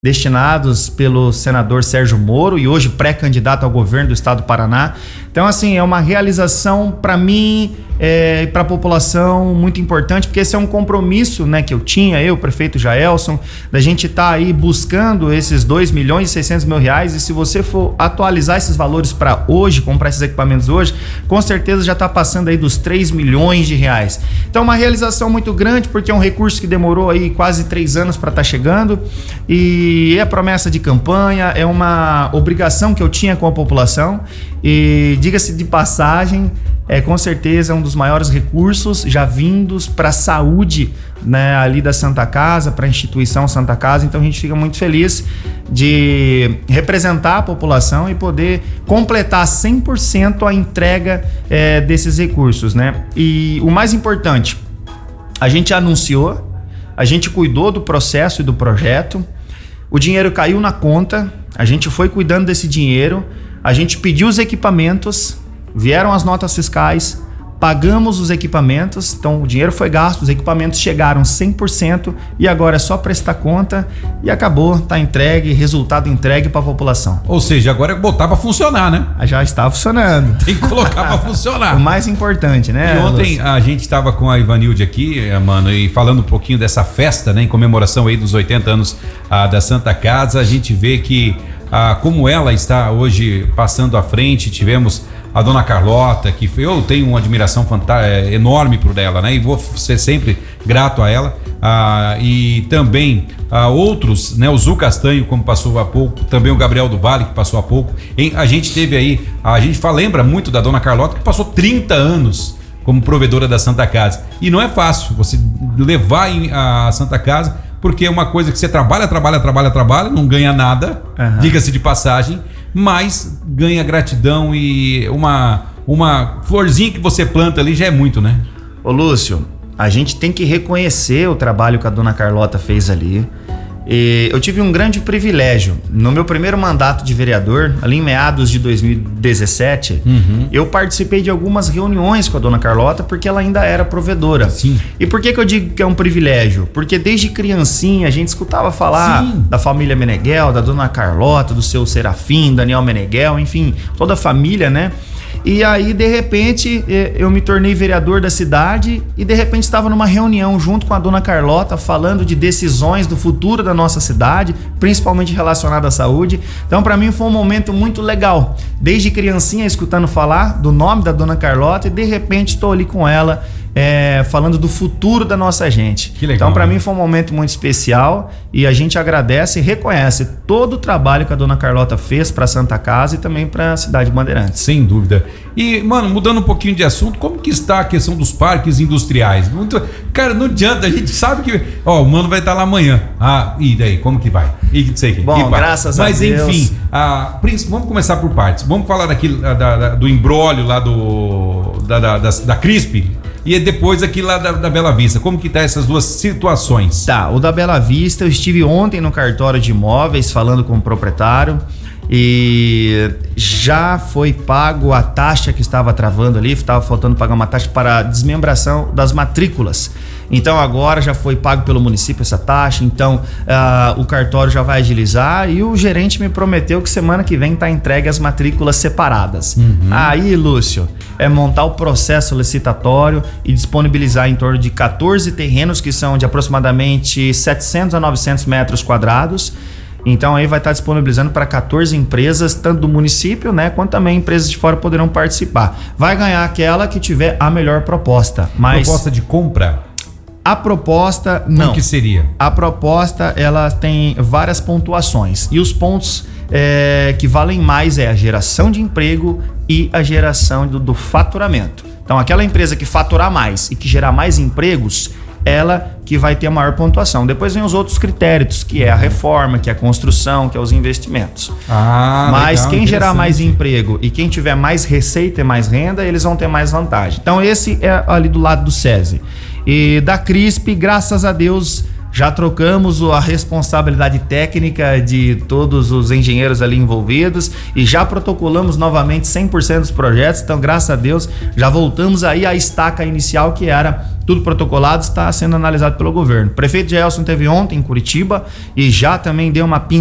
destinados pelo senador Sérgio Moro e hoje pré-candidato ao governo do estado do Paraná. Então, assim, é uma realização para mim e para a população muito importante, porque esse é um compromisso, né, que eu tinha, o prefeito Jaelson, da gente estar aí buscando esses R$2.600.000, e se você for atualizar esses valores para hoje, comprar esses equipamentos hoje, com certeza já está passando aí dos R$3 milhões. Então, uma realização muito grande, porque é um recurso que demorou aí quase 3 anos para estar chegando, e é promessa de campanha, é uma obrigação que eu tinha com a população, e diga-se de passagem, com certeza um dos maiores recursos já vindos para a saúde, né, ali da Santa Casa, para a instituição Santa Casa. Então a gente fica muito feliz de representar a população e poder completar 100% a entrega desses recursos, né? E o mais importante, a gente anunciou, a gente cuidou do processo e do projeto, o dinheiro caiu na conta, a gente foi cuidando desse dinheiro, a gente pediu os equipamentos, vieram as notas fiscais, pagamos os equipamentos, então o dinheiro foi gasto, os equipamentos chegaram 100% e agora é só prestar conta e acabou, tá entregue, resultado entregue para a população. Ou seja, agora é botar para funcionar, né? Já está funcionando. Tem que colocar para funcionar. O mais importante, né? E ontem a gente estava com a Ivanilde aqui, mano, e falando um pouquinho dessa festa, né, em comemoração aí dos 80 anos da Santa Casa. A gente vê que como ela está hoje passando à frente. Tivemos a dona Carlota, que eu tenho uma admiração enorme por ela, né? E vou ser sempre grato a ela. E também outros, né? O Zu Castanho, como passou há pouco, também o Gabriel do Vale, que passou há pouco. A gente teve aí, lembra muito da dona Carlota, que passou 30 anos como provedora da Santa Casa. E não é fácil você levar a Santa Casa, porque é uma coisa que você trabalha, não ganha nada, diga-se de passagem, mas ganha gratidão e uma florzinha que você planta ali já é muito, né? Ô Lúcio, a gente tem que reconhecer o trabalho que a dona Carlota fez ali. E eu tive um grande privilégio. No meu primeiro mandato de vereador, ali em meados de 2017, eu participei de algumas reuniões com a dona Carlota, porque ela ainda era provedora. Sim. E por que eu digo que é um privilégio? Porque desde criancinha a gente escutava falar da família Meneghel, da dona Carlota, do seu Serafim, Daniel Meneghel, enfim, toda a família, né? E aí, de repente, eu me tornei vereador da cidade e, de repente, estava numa reunião junto com a dona Carlota falando de decisões do futuro da nossa cidade, principalmente relacionado à saúde. Então, para mim, foi um momento muito legal. Desde criancinha, escutando falar do nome da dona Carlota e, de repente, estou ali com ela falando do futuro da nossa gente. Que legal. Então, para mim, foi um momento muito especial e a gente agradece e reconhece todo o trabalho que a dona Carlota fez para Santa Casa e também para a cidade de Bandeirantes. Sem dúvida. E, mano, mudando um pouquinho de assunto, como que está a questão dos parques industriais? Cara, não adianta, a gente sabe que o mano vai estar lá amanhã. E daí, como que vai? E não sei o que. Bom, graças a Deus. Mas enfim, vamos começar por partes. Vamos falar do imbróglio lá da CRISP. E depois aqui lá da Bela Vista, como que tá essas duas situações? Tá, o da Bela Vista, eu estive ontem no cartório de imóveis falando com o proprietário e já foi pago a taxa que estava travando ali, estava faltando pagar uma taxa para a desmembração das matrículas. Então agora já foi pago pelo município essa taxa, então o cartório já vai agilizar e o gerente me prometeu que semana que vem tá entregue as matrículas separadas. Aí, Lúcio, é montar o processo licitatório e disponibilizar em torno de 14 terrenos que são de aproximadamente 700 a 900 metros quadrados. Então aí vai estar disponibilizando para 14 empresas, tanto do município, né, quanto também empresas de fora poderão participar. Vai ganhar aquela que tiver a melhor proposta. Mas proposta de compra? A proposta, não. O que seria? A proposta, ela tem várias pontuações. E os pontos que valem mais é a geração de emprego e a geração do faturamento. Então, aquela empresa que faturar mais e que gerar mais empregos, ela que vai ter a maior pontuação. Depois vem os outros critérios, que é a reforma, que é a construção, que é os investimentos. Mas legal, quem gerar mais emprego e quem tiver mais receita e mais renda, eles vão ter mais vantagem. Então, esse é ali do lado do SESI. E da CRISP, graças a Deus, já trocamos a responsabilidade técnica de todos os engenheiros ali envolvidos e já protocolamos novamente 100% dos projetos. Então, graças a Deus, já voltamos aí à estaca inicial, que era tudo protocolado, está sendo analisado pelo governo. O prefeito Gelson teve ontem em Curitiba e já também deu uma